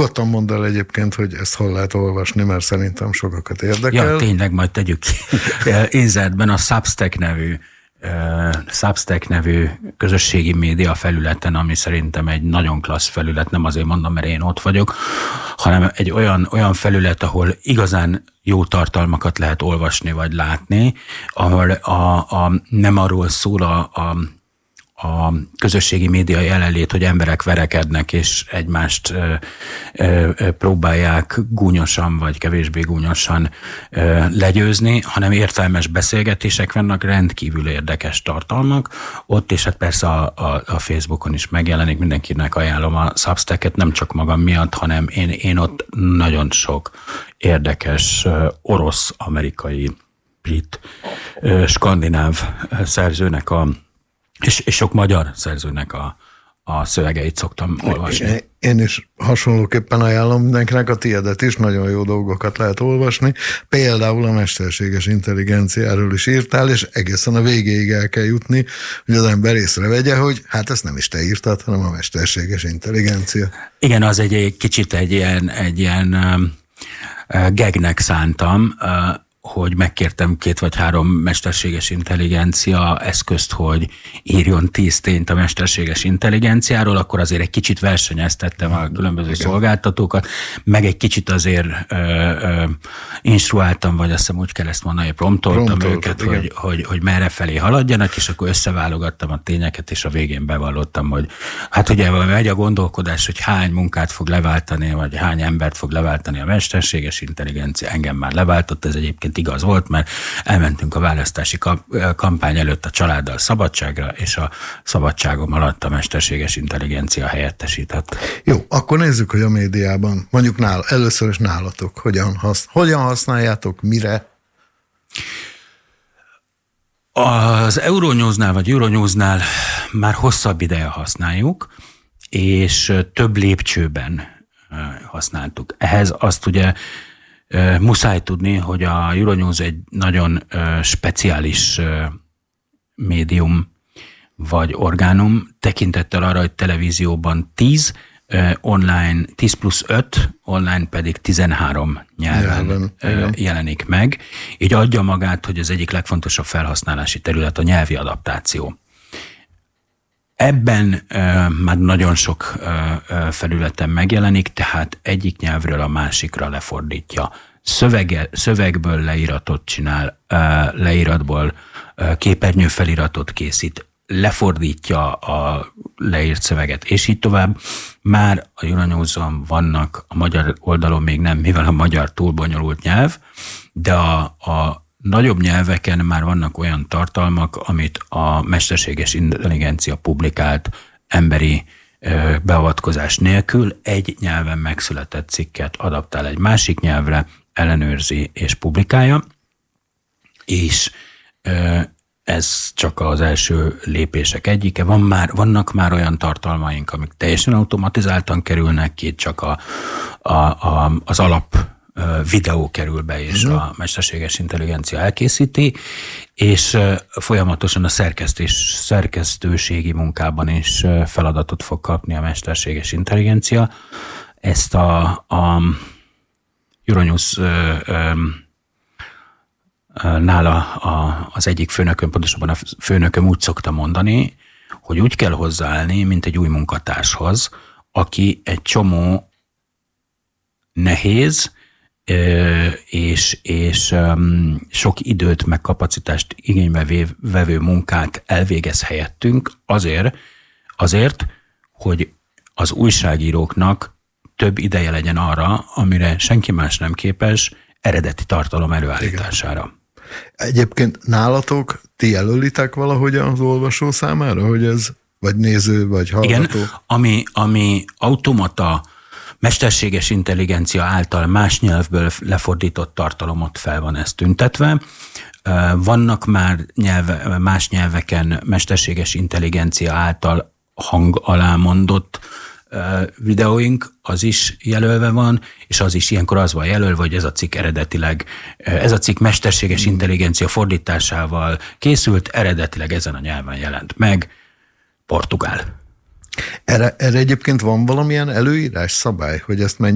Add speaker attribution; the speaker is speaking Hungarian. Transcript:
Speaker 1: Nyugodtan mondd el egyébként, hogy ezt hol lehet olvasni, mert szerintem sokakat érdekel.
Speaker 2: Ja, tényleg, majd tegyük ki. Inzertben a Substack nevű közösségi média felületen, ami szerintem egy nagyon klassz felület, nem azért mondom, mert én ott vagyok, hanem egy olyan felület, ahol igazán jó tartalmakat lehet olvasni vagy látni, ahol nem arról szól a közösségi média jelenlét, hogy emberek verekednek és egymást próbálják gúnyosan vagy kevésbé gúnyosan legyőzni, hanem értelmes beszélgetések vannak, rendkívül érdekes tartalmak. Ott és hát persze a Facebookon is megjelenik, mindenkinek ajánlom a Substacket, nem csak magam miatt, hanem én ott nagyon sok érdekes orosz, amerikai, brit, skandináv szerzőnek és sok magyar szerzőnek a szövegeit szoktam olvasni.
Speaker 1: Én is hasonlóképpen ajánlom mindenkinek, a tiédet is, nagyon jó dolgokat lehet olvasni. Például a mesterséges intelligenciáról is írtál, és egészen a végéig el kell jutni, hogy az ember észrevegye, hogy hát ezt nem is te írtad, hanem a mesterséges intelligencia.
Speaker 2: Igen, az egy kicsit egy ilyen gagnek szántam, hogy megkértem 2 vagy 3 mesterséges intelligencia eszközt, hogy írjon 10 tényt a mesterséges intelligenciáról, akkor azért egy kicsit versenyeztettem a különböző szolgáltatókat, meg egy kicsit azért instruáltam, vagy azt hiszem úgy kell ezt mondani, promptoltam őket, hogy merre felé haladjanak, és akkor összeválogattam a tényeket, és a végén bevallottam, hogy hát ugye megy a gondolkodás, hogy hány munkát fog leváltani, vagy hány embert fog leváltani a mesterséges intelligencia, engem már leváltott, ez egyébként igaz volt, mert elmentünk a választási kampány előtt a családdal szabadságra, és a szabadságom alatt a mesterséges intelligencia helyettesített.
Speaker 1: Jó, akkor nézzük, hogy a médiában, mondjuk először is nálatok, hogyan használjátok, mire?
Speaker 2: Az Euronews-nál vagy Euronews-nál már hosszabb ideje használjuk, és több lépcsőben használtuk. Ehhez azt ugye muszáj tudni, hogy a Euronews egy nagyon speciális médium vagy orgánum, tekintettel arra, hogy televízióban 10, online 10+5, online pedig 13 nyelven jelenik meg. Így adja magát, hogy az egyik legfontosabb felhasználási terület a nyelvi adaptáció. Ebben már nagyon sok felületen megjelenik, tehát egyik nyelvről a másikra lefordítja. Szövegből leíratot csinál, leíratból képernyőfeliratot készít, lefordítja a leírt szöveget, és így tovább. Már a Euronews-on vannak, a magyar oldalon még nem, mivel a magyar túl bonyolult nyelv, de a nagyobb nyelveken már vannak olyan tartalmak, amit a mesterséges intelligencia publikált emberi beavatkozás nélkül egy nyelven megszületett cikket adaptál egy másik nyelvre, ellenőrzi és publikálja, és ez csak az első lépések egyike. Vannak már olyan tartalmaink, amik teljesen automatizáltan kerülnek ki, csak az alap videó kerül be, és a mesterséges intelligencia elkészíti, és folyamatosan a szerkesztőségi munkában is feladatot fog kapni a mesterséges intelligencia. Ezt a Euronews nála az egyik főnököm, pontosabban a főnököm úgy szokta mondani, hogy úgy kell hozzáállni, mint egy új munkatárshoz, aki egy csomó nehéz és sok időt meg kapacitást igénybe vevő munkát elvégez helyettünk azért, hogy az újságíróknak több ideje legyen arra, amire senki más nem képes, eredeti tartalom előállítására. Igen.
Speaker 1: Egyébként nálatok ti jelölitek valahogy az olvasó számára, hogy ez vagy néző, vagy hallgató?
Speaker 2: Igen, ami automata mesterséges intelligencia által más nyelvből lefordított tartalomot fel van ezt tüntetve. Vannak már más nyelveken mesterséges intelligencia által hang alá mondott videóink, az is jelölve van, és az is ilyenkor az van jelölve, hogy ez a cikk mesterséges intelligencia fordításával készült, eredetileg ezen a nyelven jelent meg, portugál.
Speaker 1: Erre egyébként van valamilyen előírás, szabály, hogy ezt